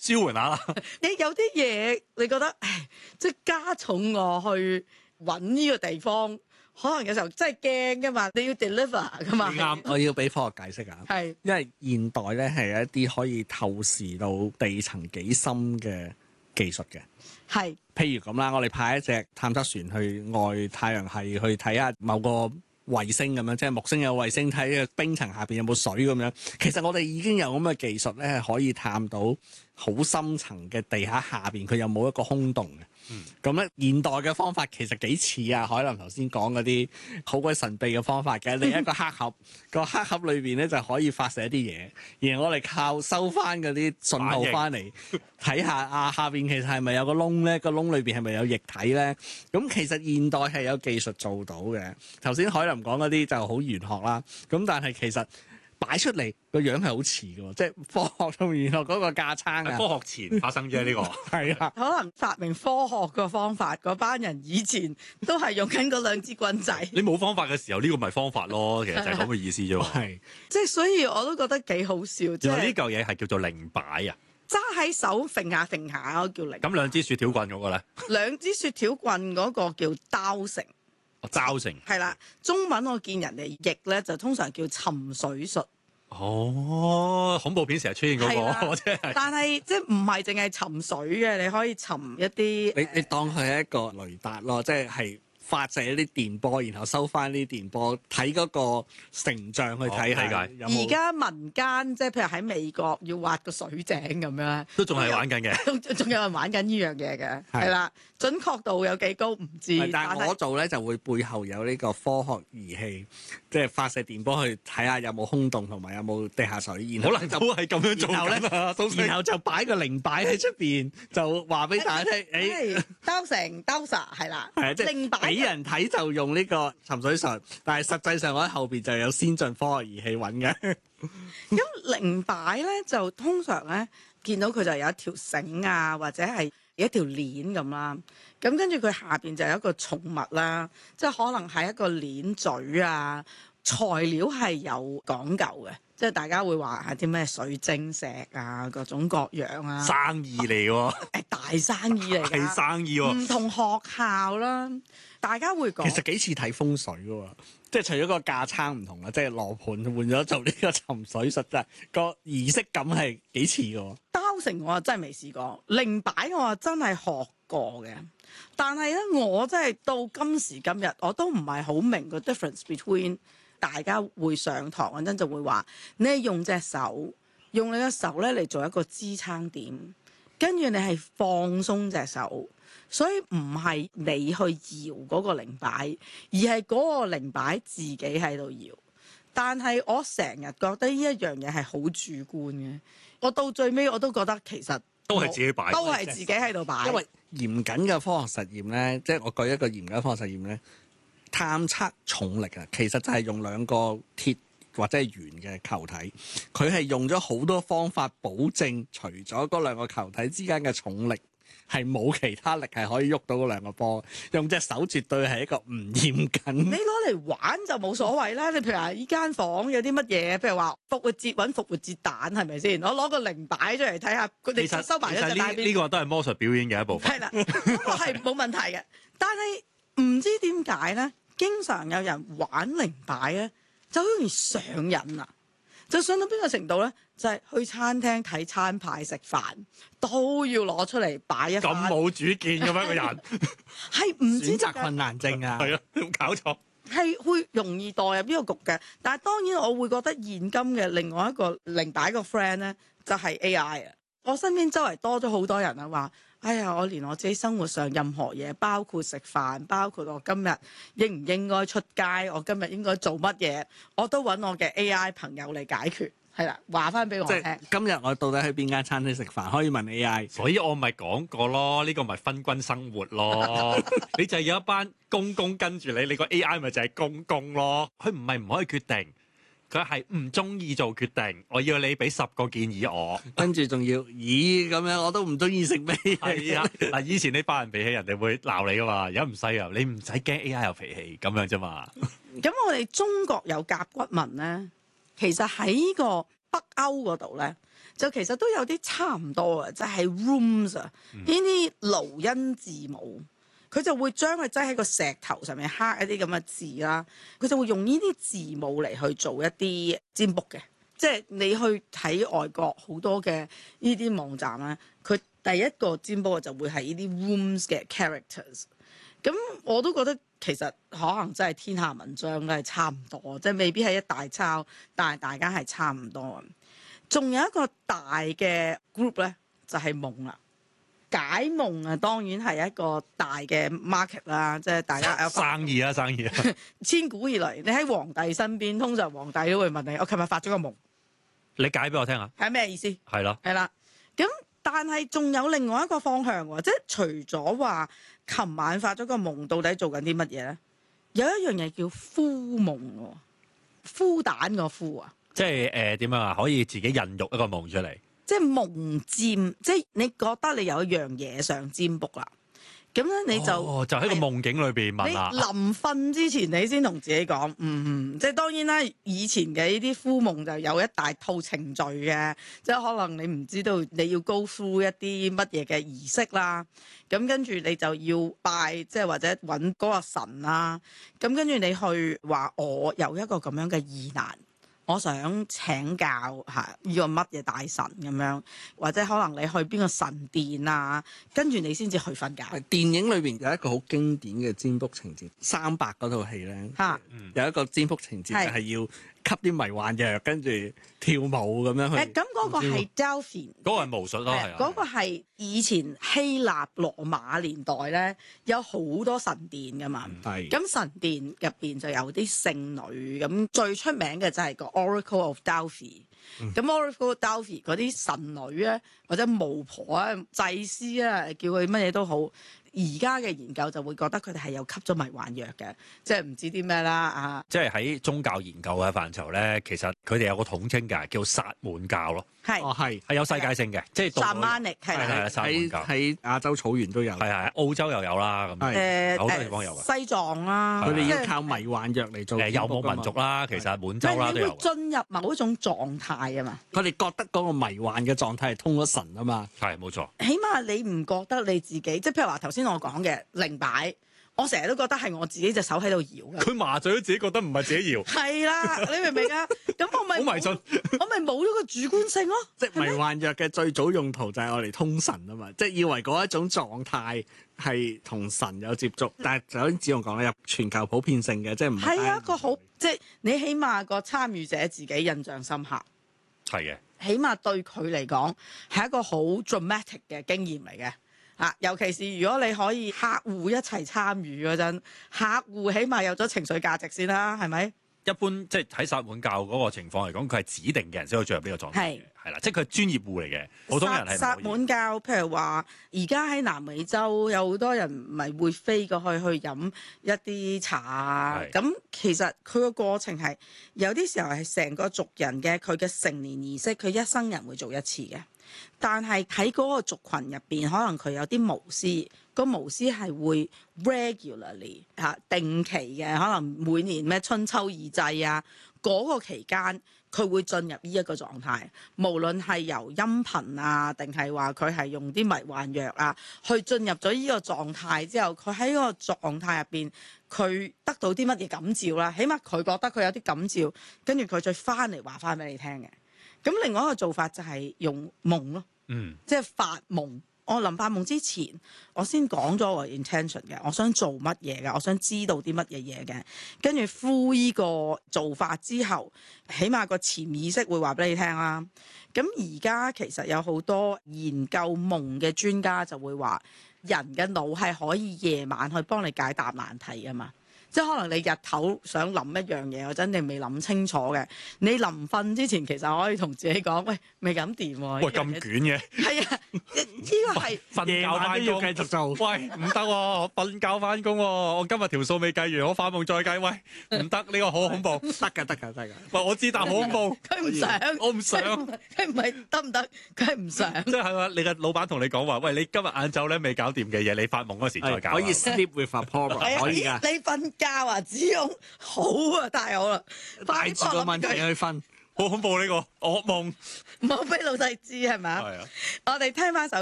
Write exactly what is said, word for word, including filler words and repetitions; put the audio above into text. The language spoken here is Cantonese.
舒緩下啦。 你有啲嘢你覺得，唉，即係加重我去揾呢個地方，可能有時候真係驚噶嘛，你要 deliver 噶嘛。 啱， 我要俾科學解釋啊， 係因為現代咧係一啲可以透視到地層幾深嘅技術嘅。 係譬如咁啦，我哋派一隻探測船去外太陽系去睇下某個衛星咁樣，即係木星有衛星睇嘅冰層下邊有冇水咁樣。其實我哋已經有咁嘅技術咧，係可以探到好深層嘅地下下邊佢有冇一個空洞嘅。咁咧、嗯、現代嘅方法其實幾似啊海林頭先講嗰啲好鬼神秘嘅方法嘅。你一個黑盒，個黑盒裏邊咧就可以發射一啲嘢，然後我哋靠收翻嗰啲信號翻嚟睇下啊下邊其實係咪有個窿咧？個窿裏邊係咪有液體咧？咁其實現代係有技術做到嘅。頭先海林講嗰啲就好玄學啦。咁但係其實擺出嚟個樣係好似嘅，即係科學同玄學嗰個架撐啊！ 科學前發生啫呢個。 係啊， 可能發明科學個方法嗰班人以前都係用緊嗰兩支棍仔， 你冇方法嘅時候，呢、個咪方法咯。其實就係咁嘅意思啫喎。 係即係所以我都覺得幾好笑。即原來呢係嚿嘢係叫做靈擺啊！ 揸喺手揈下揈下嗰個叫靈， 咁兩支雪條棍嗰個咧， 兩支雪條棍嗰個叫刀成。 哦罩成。 係啦，中文我見人哋譯咧就通常叫沉水術， 哦，恐怖片成日出現嗰、 係啦個，即係但係即係唔係淨係沉水嘅，你可以沉一啲。 你你當佢係一個雷達咯，即係係發射一啲電波，然後收翻啲電波，睇嗰個成像去睇下哦理解有冇而家民間即係譬如喺美國要挖個水井咁樣， 都仲係玩緊嘅。 仲仲有人玩緊呢樣嘢嘅，係啦，準確度有幾高唔知。 係但係我做咧就會背後有呢個科學儀器，即係發射電波去睇下有冇空洞同埋有冇地下水，然後可能都係咁樣做然後咧緊啊，蘇生然後就擺個靈擺喺出邊，就話俾大家聽，誒係兜成兜實係啦， 係啊，即靈擺係俾人睇就用呢個沉水術，但係實際上我喺後邊就有先進科學儀器揾嘅。 咁靈擺咧就通常咧見到佢就有一條繩啊，或者係一條鏈咁啦。咁跟住佢下邊就有一個寵物啦，即係可能係一個鏈嘴啊。材料係有講究嘅，即係大家會話係啲咩水晶石啊，各種各樣啊。 生意嚟喎， 誒大生意嚟㗎， 係生意喎。 唔同學校啦，大家會講。 其實幾似睇風水嘅喎，即係除咗個架撐唔同啦，即係羅盤換咗做呢個沉水術，真係個儀式感係幾似嘅喎。 刀成我真係未試過，靈擺我真係學過嘅，但係咧我真係到今時今日我都唔係好明個 difference between。大家會上堂嗰陣就會話，你係用隻手，用你嘅手咧嚟做一個支撐點，跟住你係放鬆隻手，所以唔係你去搖嗰個靈擺，而係嗰個靈擺自己喺度搖。但係我成日覺得呢一樣嘢係好主觀嘅，我到最尾我都覺得其實都係自己擺， 都係自己喺度擺。 因為嚴謹嘅科學實驗咧，即係我舉一個嚴謹嘅科學實驗咧。探測重力啊，其實就係用兩個鐵或者係圓嘅球體，佢係用咗好多方法保證，除咗嗰兩個球體之間嘅重力係冇其他力係可以喐到嗰兩個波。用隻手絕對係一個唔嚴謹。 你攞嚟玩就冇所謂啦。你譬如話依間房有啲乜嘢，譬如話復活節揾復活節蛋係咪先？我攞個靈擺出嚟睇下，佢其實哋收埋咗隻其實呢蛋邊。 呢個都係魔術表演嘅一部分。 係啦，嗰個係冇問題嘅。但係唔知點解咧？經常有人玩靈擺咧，就好容易上癮啊！就上到邊個程度咧？就係、是、去餐廳睇餐牌食飯，都要攞出嚟擺一番。 咁冇主見嘅咩個人？ 係唔知選擇困難症啊！ 係啊，有冇搞錯？ 係會容易墮入呢個局嘅。但係當然我會覺得現今嘅另外一個靈擺個 friend 咧，就係、是、A I 啊！我身邊周圍多咗好多人啊，話：哎呀，我連我自己生活上任何嘢，包括食飯，包括我今日應唔應該出街，我今日應該做乜嘢，我都揾我嘅 A I 朋友嚟解決。係啦，話翻俾我聽。 即係今日我到底去邊間餐廳食飯，可以問 A I。 所以我咪講過咯，呢個咪分軍生活咯。你就係有一班公公跟住你，你個 A I 咪就係公公咯。佢唔係唔可以決定，佢係唔中意做決定。我要你俾十個建議我， 跟住仲要，咦咁樣我都唔中意食咩？ 係啊，嗱，以前你發人脾氣，人哋會鬧你噶嘛，而家唔使啊，你唔使驚 A I 有脾氣咁樣啫嘛。 咁我哋中國有甲骨文咧，其實喺呢個北歐嗰度咧， 就其實都有啲差唔多嘅，就係、是、rooms 啊，呢啲盧恩字母。佢就會將佢擠喺個石頭上面刻一啲咁嘅字啦，佢就會用呢啲字母嚟去做一啲占卜嘅，即係你去睇外國好多嘅呢啲網站咧，佢第一個占卜就會係呢啲 rooms 嘅 characters。咁我都覺得其實可能真係天下文章都係差唔多，即係未必係一大抄，但係大家係差唔多。仲有一個大嘅 group 咧，就係夢啦。解夢啊，當然係一個大嘅 market 啦，即係大家生意啊，生意啊。 千古以來，你喺皇帝身邊，通常皇帝都會問你：我琴日發咗個夢， 你解俾我聽下， 係咩意思？ 係咯， 係啦。咁但係仲有另外一個方向喎，即係除咗話琴晚發咗個夢，到底做緊啲乜嘢咧？有一樣嘢叫孵夢喎，孵蛋個孵啊， 即係誒點樣啊？可以自己孕育一個夢出嚟。 即係夢占，即係你覺得你有一樣嘢想占卜啦，咁咧你就哦，就喺個夢境裏邊問啦。 你臨瞓之前，你先同自己講，嗯，即係當然啦。以前嘅呢啲孵夢就有一大套程序嘅，即係可能你唔知道你要 go through 一啲乜嘢嘅儀式啦，咁跟住你就要拜，即係或者揾嗰個神啦，咁跟住你去話我有一個咁樣嘅疑難。我想請教嚇呢個乜嘢大神咁樣，或者可能你去邊個神殿啊，跟住你先至去瞓覺。 電影裏邊有一個好經典嘅占卜情節，三百嗰套戲咧， 嚇有一個占卜情節就係要吸啲迷幻藥，跟住跳舞咁樣去。 誒咁嗰個係 Delphi， 嗰個係巫術咯，係啊。 嗰個係以前希臘羅馬年代咧，有好多神殿噶嘛。 係。 咁神殿入邊就有啲聖女，咁最出名嘅就係個 Oracle of Delphi。咁 Oracle of Delphi 嗰啲神女咧，或者巫婆啊、祭司啊，叫佢乜嘢都好。而家嘅研究就會覺得佢哋係有吸咗迷幻藥嘅，即係唔知啲咩啦啊！ 即係喺宗教研究嘅範疇咧，其實佢哋有個統稱㗎，叫薩滿教咯。 係哦係係有世界性嘅，即係薩滿力係係係薩滿喺教喺亞洲草原都有， 係係澳洲又有啦咁， 係好多地方有嘅。 西藏啦， 佢哋要靠迷幻藥嚟做誒遊牧民族啦，其實滿洲啦都你會有。 進入某一種狀態啊嘛， 佢哋覺得嗰個迷幻嘅狀態係通咗神啊嘛， 係冇錯。 起碼你唔覺得你自己，即係譬如話頭先我講嘅靈擺，我成日都覺得係我自己隻手喺度搖嘅。 佢麻醉都自己覺得唔係自己搖。 係啦，你明唔明啊？咁我咪好迷信， 我咪冇咗個主觀性咯。 即係迷幻藥嘅最早用途就係我嚟通神啊嘛，即係以為嗰一種狀態係同神有接觸，但係就好似子勇講咧，有全球普遍性嘅，即係唔係啊，個好即係你起碼個參與者自己印象深刻， 係嘅。 起碼對佢嚟講係一個好 dramatic 嘅經驗嚟嘅。啊，尤其是如果你可以客戶一齊參與嗰陣，客戶起碼有咗情緒價值先啦，係咪？ 一般即係喺薩滿教嗰個情況嚟講，佢係指定嘅人先可以進入呢個狀態嘅，係啦，即係佢係專業戶嚟嘅，普通人係唔可以。 薩滿教譬如話，而家喺南美洲有好多人咪會飛過去去飲一啲茶啊。咁其實佢個過程係有啲時候係成個族人嘅佢嘅成年儀式，佢一生人會做一次嘅。但係喺嗰個族群入邊，可能佢有啲巫師，個巫師係會 regularly 嚇定期嘅，可能每年咩春秋二祭啊，嗰、那個期間佢會進入呢一個狀態，無論係由音頻啊，定係話佢係用啲迷幻藥啊，去進入咗呢個狀態之後，佢喺個狀態入邊，佢得到啲乜嘢感召啦？起碼佢覺得佢有啲感召，跟住佢再翻嚟話翻俾你聽嘅。咁另外一個做法就係用夢咯， 嗯， 即係發夢。我臨發夢之前，我先講咗個 intention 嘅，我想做乜嘢嘅，我想知道啲乜嘢嘢嘅。跟住敷依個做法之後，起碼個潛意識會話俾你聽啦。咁而家其實有好多研究夢嘅專家就會話，人嘅腦係可以夜晚去幫你解答難題㗎嘛。即係可能你日頭想諗一樣嘢，我真係未諗清楚嘅。你臨瞓之前，其實可以同自己講：喂，未咁掂喎。 喂，咁捲嘅。 係啊，呢個係瞓覺翻工， 繼續做。 喂，唔得喎，我瞓覺翻工喎，我今日條數未計完，我發夢再計。喂，唔得，呢個好恐怖。 得㗎，得㗎，得㗎。 喂，我知，但好恐怖。 佢唔想， 我唔想。 佢唔係得唔得？佢係唔想。 即係係嘛？你嘅老闆同你講話，喂，你今日晏晝咧未搞掂嘅嘢，你發夢嗰時再搞。 可以 sleep with a problem，可以㗎。 你瞓覺啊，子勇好啊，太好啦！ 帶住個問題去瞓。 好恐怖呢個噩夢。 唔好俾老細知係咪啊？ 係啊。 我哋聽翻首